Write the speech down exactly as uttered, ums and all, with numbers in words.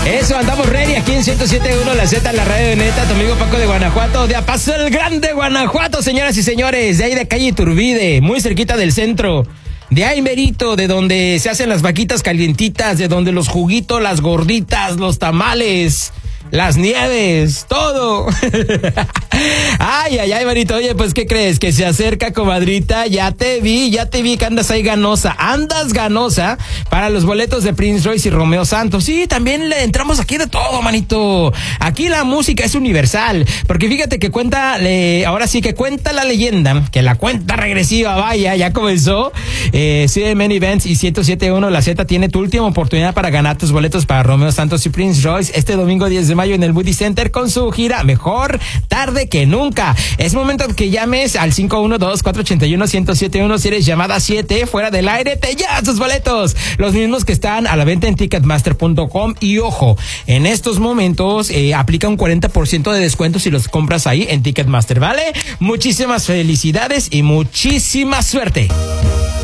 Eso, andamos ready aquí en ciento siete punto uno La Z, la radio de neta, tu amigo Paco de Guanajuato, de A Paso el Grande, Guanajuato, señoras y señores, de ahí de calle Iturbide, muy cerquita del centro. De ahí merito, de donde se hacen las vaquitas calientitas, de donde los juguitos, las gorditas, los tamales, las nieves, todo. Ay, ay, ay, manito. Oye, pues, ¿qué crees? Que se acerca, comadrita. Ya te vi, ya te vi que andas ahí ganosa. Andas ganosa para los boletos de Prince Royce y Romeo Santos. Sí, también le entramos aquí de todo, manito. Aquí la música es universal. Porque fíjate que cuenta, eh, ahora sí que cuenta la leyenda, que la cuenta regresiva, vaya, ya comenzó. Eh, C M N Events y ciento siete punto uno La Z tiene tu última oportunidad para ganar tus boletos para Romeo Santos y Prince Royce este domingo diez de mayo en el Moody Center con su gira Mejor Tarde que Nunca. Es momento que llames al cinco uno dos, cuatro ocho uno, uno cero siete uno. Si eres llamada siete, fuera del aire, te llevas tus boletos. Los mismos que están a la venta en ticketmaster punto com. Y ojo, en estos momentos eh, aplica un cuarenta por ciento de descuento si los compras ahí en Ticketmaster, ¿vale? Muchísimas felicidades y muchísima suerte.